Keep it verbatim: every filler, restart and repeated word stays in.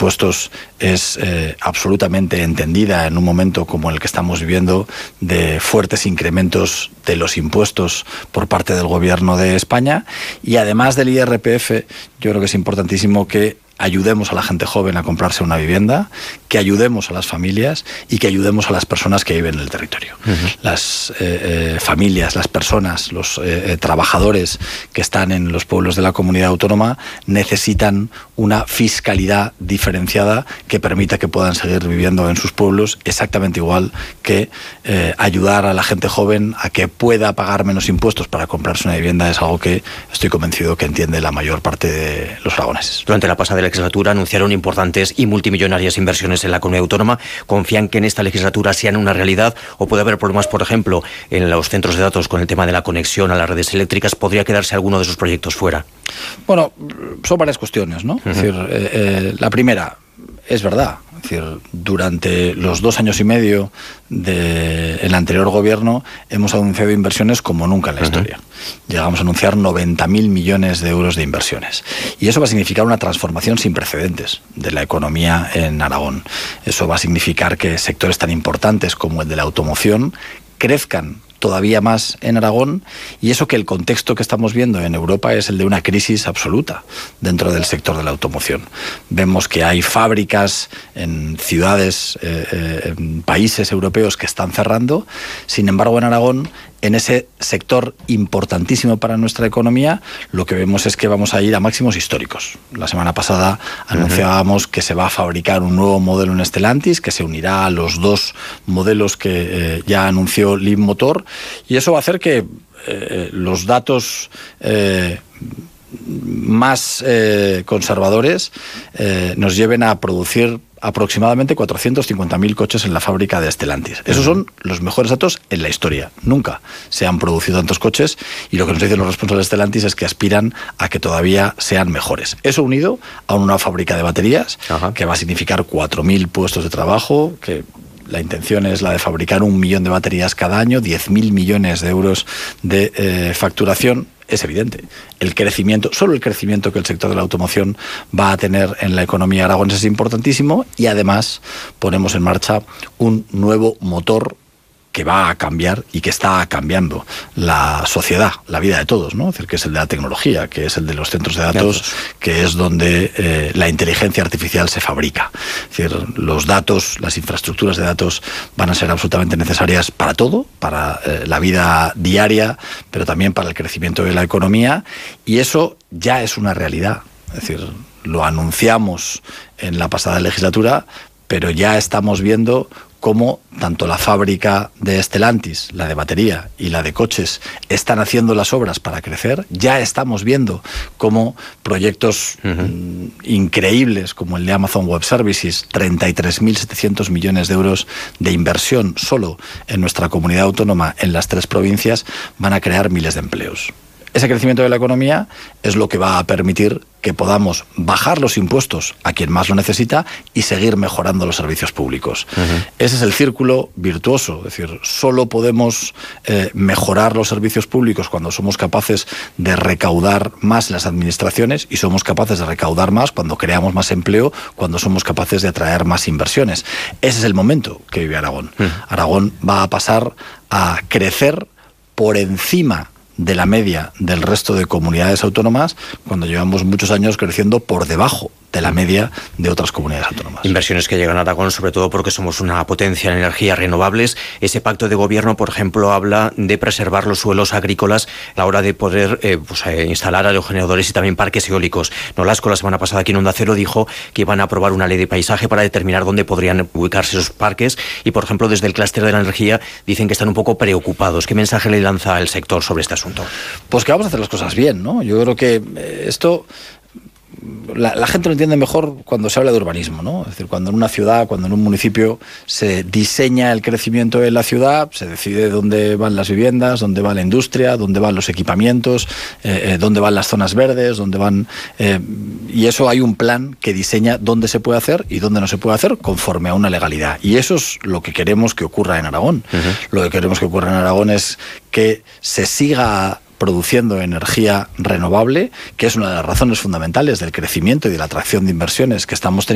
impuestos es eh, absolutamente entendida en un momento como el que estamos viviendo, de fuertes incrementos de los impuestos por parte del Gobierno de España. Y además del I R P F, yo creo que es importantísimo que ayudemos a la gente joven a comprarse una vivienda, que ayudemos a las familias y que ayudemos a las personas que viven en el territorio. Uh-huh. Las eh, eh, familias, las personas, los eh, eh, trabajadores que están en los pueblos de la comunidad autónoma necesitan una fiscalidad diferenciada que permita que puedan seguir viviendo en sus pueblos exactamente igual que eh, ayudar a la gente joven a que pueda pagar menos impuestos para comprarse una vivienda. Es algo que estoy convencido que entiende la mayor parte de los aragoneses. Durante la pasada legislatura anunciaron importantes y multimillonarias inversiones en la comunidad autónoma. ¿Confían que en esta legislatura sean una realidad o puede haber problemas, por ejemplo, en los centros de datos con el tema de la conexión a las redes eléctricas? ¿Podría quedarse alguno de esos proyectos fuera? Bueno, son varias cuestiones, ¿no? Uh-huh. Es decir, eh, eh, la primera, es verdad. Es decir, durante los dos años y medio del anterior gobierno hemos anunciado inversiones como nunca en la uh-huh. historia. Llegamos a anunciar noventa mil millones de euros de inversiones. Y eso va a significar una transformación sin precedentes de la economía en Aragón. Eso va a significar que sectores tan importantes como el de la automoción crezcan todavía más en Aragón, y eso que el contexto que estamos viendo en Europa es el de una crisis absoluta dentro del sector de la automoción. Vemos que hay fábricas en ciudades, eh, eh, en países europeos que están cerrando. Sin embargo, en Aragón, en ese sector importantísimo para nuestra economía, lo que vemos es que vamos a ir a máximos históricos. La semana pasada anunciábamos uh-huh. que se va a fabricar un nuevo modelo en Stellantis, que se unirá a los dos modelos que eh, ya anunció Leapmotor, y eso va a hacer que eh, los datos eh, más eh, conservadores eh, nos lleven a producir aproximadamente cuatrocientos cincuenta mil coches en la fábrica de Stellantis. Esos son los mejores datos en la historia. Nunca se han producido tantos coches, y lo que nos dicen los responsables de Stellantis es que aspiran a que todavía sean mejores. Eso unido a una fábrica de baterías, Ajá. que va a significar cuatro mil puestos de trabajo, que la intención es la de fabricar un millón de baterías cada año, diez mil millones de euros de eh, facturación. Es evidente, el crecimiento, solo el crecimiento que el sector de la automoción va a tener en la economía aragonesa es importantísimo, y además ponemos en marcha un nuevo motor que va a cambiar y que está cambiando la sociedad, la vida de todos, ¿no? Es decir, que es el de la tecnología, que es el de los centros de datos, datos. que es donde eh, la inteligencia artificial se fabrica. Es decir, los datos, las infraestructuras de datos van a ser absolutamente necesarias para todo, para eh, la vida diaria, pero también para el crecimiento de la economía, y eso ya es una realidad. Es decir, lo anunciamos en la pasada legislatura, pero ya estamos viendo cómo tanto la fábrica de Stellantis, la de batería y la de coches, están haciendo las obras para crecer. Ya estamos viendo cómo proyectos uh-huh. mmm, increíbles como el de Amazon Web Services, treinta y tres mil setecientos millones de euros de inversión solo en nuestra comunidad autónoma en las tres provincias, van a crear miles de empleos. Ese crecimiento de la economía es lo que va a permitir que podamos bajar los impuestos a quien más lo necesita y seguir mejorando los servicios públicos. Uh-huh. Ese es el círculo virtuoso. Es decir, solo podemos eh, mejorar los servicios públicos cuando somos capaces de recaudar más en las administraciones, y somos capaces de recaudar más cuando creamos más empleo, cuando somos capaces de atraer más inversiones. Ese es el momento que vive Aragón. Uh-huh. Aragón va a pasar a crecer por encima de la media del resto de comunidades autónomas, cuando llevamos muchos años creciendo por debajo de la media de otras comunidades autónomas. Inversiones que llegan a Aragón sobre todo porque somos una potencia en energías renovables. Ese pacto de gobierno, por ejemplo, habla de preservar los suelos agrícolas a la hora de poder eh, pues, eh, instalar aerogeneradores y también parques eólicos. Nolasco, la semana pasada aquí en Onda Cero, dijo que iban a aprobar una ley de paisaje para determinar dónde podrían ubicarse esos parques, y, por ejemplo, desde el clúster de la energía dicen que están un poco preocupados. ¿Qué mensaje le lanza el sector sobre este asunto? Pues que vamos a hacer las cosas bien, ¿no? Yo creo que eh, esto... La, la gente lo entiende mejor cuando se habla de urbanismo, ¿no? Es decir, cuando en una ciudad, cuando en un municipio se diseña el crecimiento de la ciudad, se decide dónde van las viviendas, dónde va la industria, dónde van los equipamientos, eh, eh, dónde van las zonas verdes, dónde van... Eh, y eso hay un plan que diseña dónde se puede hacer y dónde no se puede hacer conforme a una legalidad. Y eso es lo que queremos que ocurra en Aragón. Uh-huh. Lo que queremos que ocurra en Aragón es que se siga produciendo energía renovable, que es una de las razones fundamentales del crecimiento y de la atracción de inversiones que estamos teniendo.